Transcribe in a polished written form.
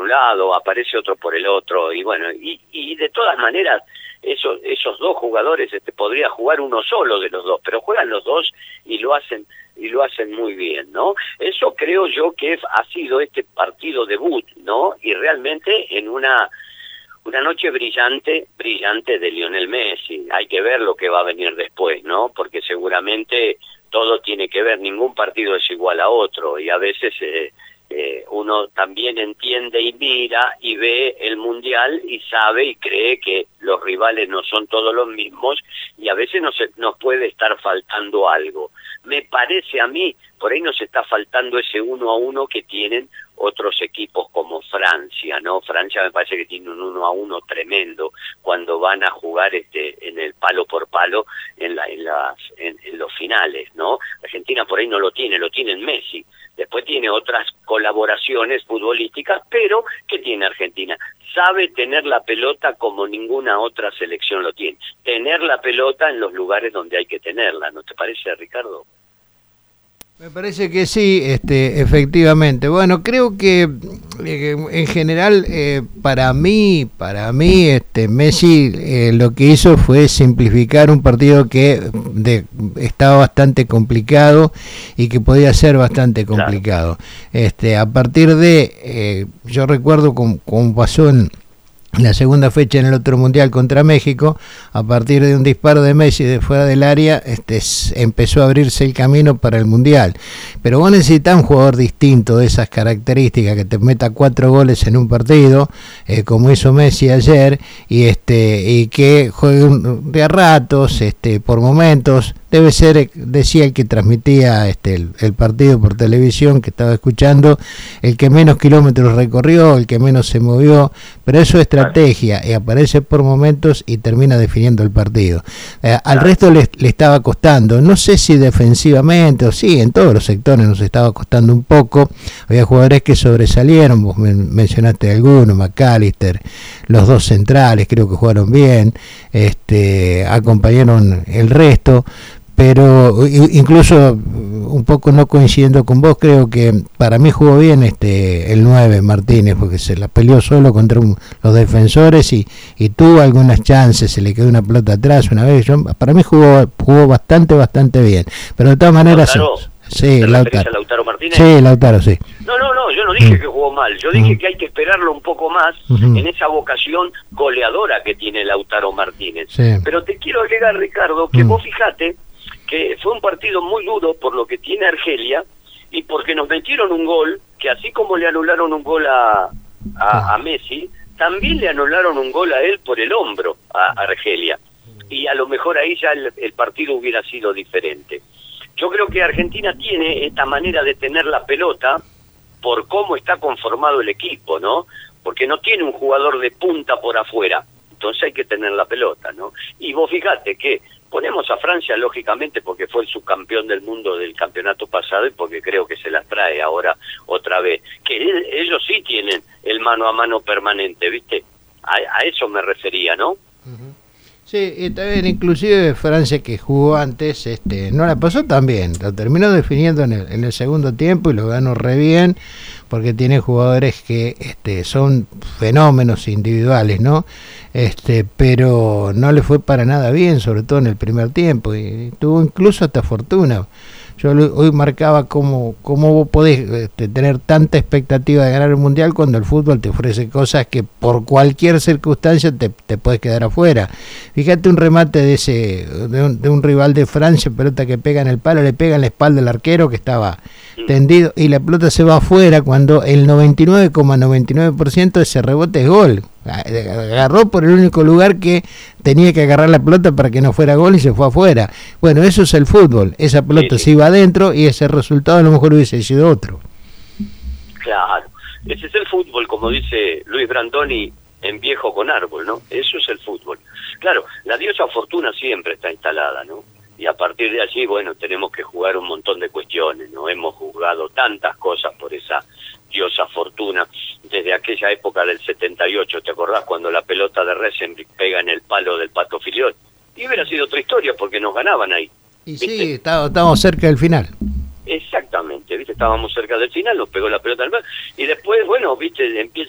un lado, aparece otro por el otro, y bueno, y de todas maneras, esos dos jugadores podría jugar uno solo de los dos, pero juegan los dos y lo hacen muy bien, ¿no? Eso creo yo que ha sido este partido debut, ¿no? Y realmente en una noche brillante de Lionel Messi. Hay que ver lo que va a venir después, ¿no? Porque seguramente todo tiene que ver, ningún partido es igual a otro, y a veces uno también entiende y mira y ve el Mundial y sabe y cree que los rivales no son todos los mismos, y a veces nos puede estar faltando algo. Me parece a mí, por ahí nos está faltando ese 1-1 que tienen otros equipos como Francia, ¿no? Francia me parece que tiene un 1-1 tremendo cuando van a jugar en el palo por palo en los finales, ¿no? Argentina por ahí no lo tiene Messi. Después tiene otras colaboraciones futbolísticas, pero ¿qué tiene Argentina? Sabe tener la pelota como ninguna otra selección lo tiene. Tener la pelota en los lugares donde hay que tenerla, ¿no te parece, Ricardo? Me parece que sí, efectivamente. Bueno, creo que en general para mí Messi lo que hizo fue simplificar un partido que estaba bastante complicado y que podía ser bastante complicado. Claro. A partir de, yo recuerdo como pasó en la segunda fecha en el otro mundial contra México, a partir de un disparo de Messi de fuera del área, empezó a abrirse el camino para el mundial. Pero vos necesitas un jugador distinto de esas características, que te meta 4 goles en un partido, como hizo Messi ayer, y que juegue de a ratos, por momentos. Debe ser, decía el que transmitía el partido por televisión, que estaba escuchando, el que menos kilómetros recorrió, el que menos se movió, pero eso es estrategia, y aparece por momentos y termina definiendo el partido. Al resto le estaba costando, no sé si defensivamente o sí, en todos los sectores nos estaba costando un poco. Había jugadores que sobresalieron, vos mencionaste algunos, McAllister, los dos centrales creo que jugaron bien, acompañaron el resto. Pero incluso un poco no coincidiendo con vos, creo que para mí jugó bien el 9 Martínez, porque se la peleó solo contra los defensores y tuvo algunas chances, se le quedó una pelota atrás una vez. Para mí jugó bastante bien, pero de todas maneras sí, Lautaro Martínez. Sí, Lautaro, sí. No, yo no dije que jugó mal, yo dije que hay que esperarlo un poco más en esa vocación goleadora que tiene Lautaro Martínez. Sí. Pero te quiero agregar, Ricardo, que vos fijate que fue un partido muy duro por lo que tiene Argelia y porque nos metieron un gol que, así como le anularon un gol a Messi, también le anularon un gol a él por el hombro a Argelia, y a lo mejor ahí ya el partido hubiera sido diferente. Yo creo que Argentina tiene esta manera de tener la pelota por cómo está conformado el equipo, ¿no? Porque no tiene un jugador de punta por afuera, entonces hay que tener la pelota, ¿no? Y vos fíjate que ponemos a Francia, lógicamente, porque fue el subcampeón del mundo del campeonato pasado y porque creo que se las trae ahora otra vez. Que ellos sí tienen el mano a mano permanente, ¿viste? A eso me refería, ¿no? Sí, y también inclusive Francia, que jugó antes, no la pasó tan bien. Lo terminó definiendo en el segundo tiempo y lo ganó re bien, porque tiene jugadores que son fenómenos individuales, ¿no? Pero no le fue para nada bien, sobre todo en el primer tiempo, y tuvo incluso hasta fortuna. Yo hoy marcaba cómo vos podés tener tanta expectativa de ganar el Mundial cuando el fútbol te ofrece cosas que por cualquier circunstancia te podés quedar afuera. Fíjate un remate de un rival de Francia, pelota que pega en el palo, le pega en la espalda al arquero que estaba tendido y la pelota se va afuera cuando el 99,99% de ese rebote es gol. Agarró por el único lugar que tenía que agarrar la pelota para que no fuera gol y se fue afuera. Bueno, eso es el fútbol. Esa pelota se iba adentro y ese resultado a lo mejor hubiese sido otro. Claro, ese es el fútbol, como dice Luis Brandoni en Viejo con Árbol, ¿no? Eso es el fútbol. Claro, la diosa fortuna siempre está instalada, ¿no? Y a partir de allí, bueno, tenemos que jugar un montón de cuestiones, ¿no? Hemos jugado tantas cosas por esa diosa fortuna, desde aquella época del 78, ¿te acordás? Cuando la pelota de Resenbrick pega en el palo del Pato Filiol. Y hubiera sido otra historia, porque nos ganaban ahí. Y ¿viste? Sí, estábamos cerca del final. Exactamente, ¿viste? Estábamos cerca del final, nos pegó la pelota al mar, y después, bueno, ¿viste?